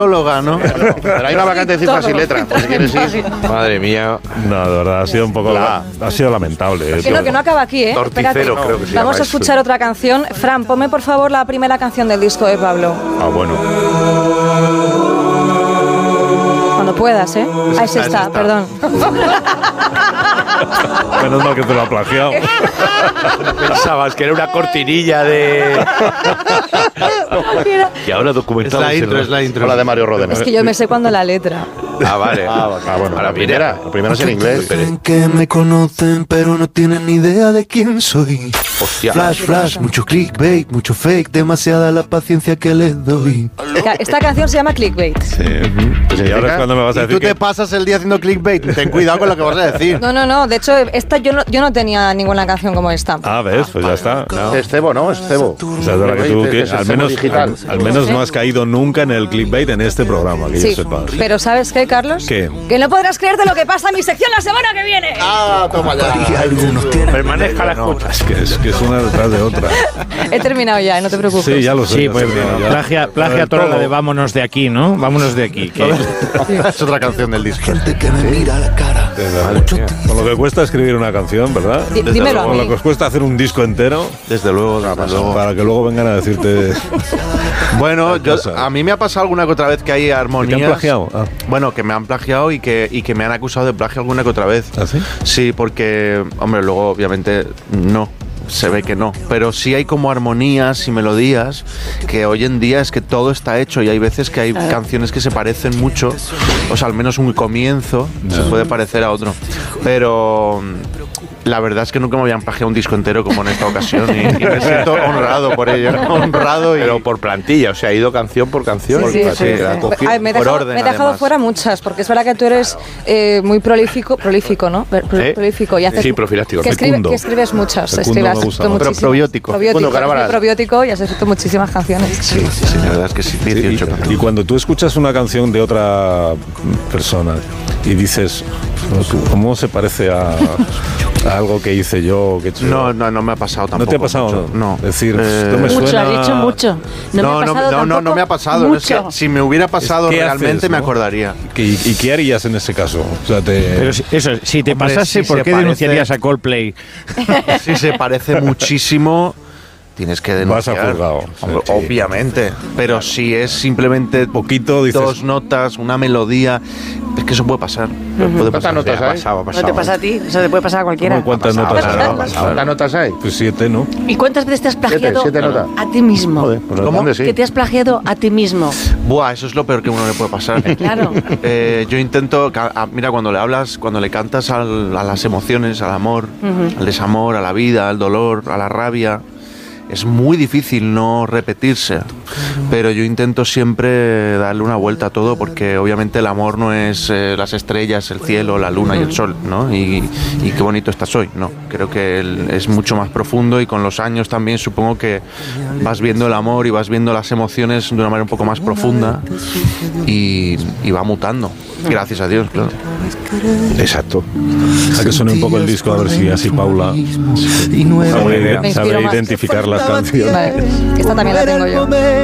¿no? Pero hay una vacante de cifras y letras, por si quieres ir. Madre mía. No, de verdad, ha sido un poco... Ha sido lamentable. Que no acaba aquí, ¿eh? Torticero, creo que se llama. Vamos a escuchar otra canción. Fran, ponme por favor la primera canción del disco de Pablo. Ah, bueno. Cuando puedas, ¿eh? Ahí se está, perdón. Menos mal que te lo ha plagiado. Pensabas que era una cortinilla de... Y ahora documentado. Es la intro. La de Mario Rodena. Es que yo me sé cuando la letra. Ah, vale. Bueno, la primera. La primera es en inglés. Creen que me conocen, pero no tienen ni idea de quién soy. Hostia. Flash, mucho clickbait, mucho fake, demasiada la paciencia que les doy. Esta canción se llama Clickbait. Sí. Y ahora es cuando me vas a decir tú te pasas el día haciendo clickbait. Ten cuidado con lo que vas a decir. No. De hecho, esta yo no tenía ninguna canción como esta. Ah, ¿ves? Pues ya está. No. Es cebo, ¿no? Es cebo. O sea, es verdad que tú al menos no has caído nunca en el clickbait en este programa, que yo sepa. Pero ¿sabes qué, Carlos? ¿Qué? Que no podrás creerte lo que pasa en mi sección la semana que viene. Ah, toma ya. Permanezca la escucha. Es que es una detrás de otra. He terminado ya, no te preocupes. Sí, ya lo sé. Sí, pues plagia toda la de vámonos de aquí, ¿no? Vámonos de aquí. Que... Es otra canción del disco. Gente que me mira a la cara. Con lo que cuesta escribir una canción, ¿verdad? Dímelo a Con mí. lo que os cuesta hacer un disco entero. Desde luego. Para que luego vengan a decirte... Bueno, a mí me ha pasado alguna que otra vez que hay armonías. ¿Te han plagiado? Ah. Bueno, que me han plagiado y que me han acusado de plagio alguna que otra vez. ¿Ah, sí? Sí, porque, hombre, luego obviamente no. Se ve que no, pero sí hay como armonías y melodías que hoy en día es que todo está hecho y hay veces que hay canciones que se parecen mucho, o sea, al menos un comienzo se puede parecer a otro, pero la verdad es que nunca me habían plagiado un disco entero como en esta ocasión y me siento honrado por ello, honrado. Pero por plantilla, o sea, ha ido canción por canción. Sí. Me he dejado fuera muchas, porque es verdad que tú eres muy prolífico, ¿no? Prolífico y haces... Sí, profiláctico. Que escribes muchas, probiótico. Probiótico y has escrito muchísimas canciones. Sí, la verdad es que sí. 18 y cuando tú escuchas una canción de otra persona y dices, ¿cómo se parece a algo que hice yo? Que no me ha pasado tampoco. ¿No te ha pasado? Mucho. No. Es decir, no me mucho, suena... has dicho mucho. No me ha pasado. Mucho. Es que si me hubiera pasado realmente haces, me ¿no? acordaría. ¿Y qué harías en ese caso? O sea, Pero si te pasase, ¿por qué denunciarías a Coldplay? Si se parece muchísimo, tienes que denunciar. Vas a juzgado. Obviamente. Pero si es simplemente poquito, dices, dos notas, una melodía, es que eso puede pasar. Puede pasar. ¿Cuántas notas hay? No te pasa a ti, eso te puede pasar a cualquiera. ¿Cuántas notas hay? ¿Cuántas notas hay? Pues 7, ¿no? ¿Y cuántas veces te has plagiado siete notas. a ti mismo? Joder, pues ¿Cómo? ¿dónde sí? Que te has plagiado a ti mismo. Buah, eso es lo peor que a uno le puede pasar. Claro. Yo intento, mira, cuando le hablas, cuando le cantas a las emociones, al amor, al desamor, a la vida, al dolor, a la rabia, es muy difícil no repetirse, pero yo intento siempre darle una vuelta a todo porque obviamente el amor no es las estrellas, el cielo, la luna y el sol, ¿no? Y qué bonito estás hoy, ¿no? Creo que es mucho más profundo y con los años también supongo que vas viendo el amor y vas viendo las emociones de una manera un poco más profunda y va mutando, gracias a Dios, claro. Exacto. A que suene un poco el disco, a ver si así Paula sabe identificar las canciones. Vale, esta también la tengo yo.